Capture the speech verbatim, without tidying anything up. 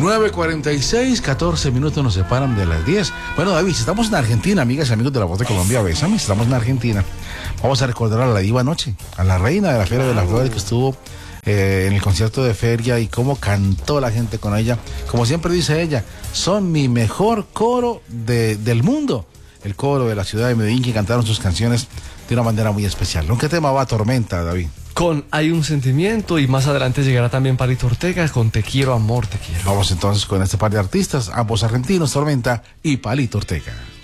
nueve cuarenta y seis, catorce minutos nos separan de las diez. Bueno, David, si estamos en Argentina, amigas y amigos de La Voz de Colombia, bésame, si estamos en Argentina, vamos a recordar a la diva anoche, a la reina de la Feria de las Flores que estuvo eh, en el concierto de feria y cómo cantó la gente con ella. Como siempre dice ella, son mi mejor coro de, del mundo. El coro de la ciudad de Medellín, que cantaron sus canciones de una manera muy especial. ¿Con qué tema va Tormenta, David? Con Hay un sentimiento, y más adelante llegará también Palito Ortega con Te quiero, amor, te quiero. Vamos entonces con este par de artistas, ambos argentinos, Tormenta y Palito Ortega.